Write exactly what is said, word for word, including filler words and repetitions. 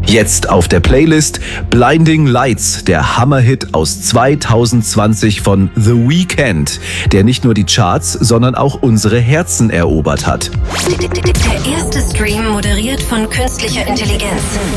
Jetzt auf der Playlist Blinding Lights, der Hammerhit aus zweitausendzwanzig von The Weeknd, der nicht nur die Charts, sondern auch unsere Herzen erobert hat. Der erste Stream moderiert von künstlicher Intelligenz.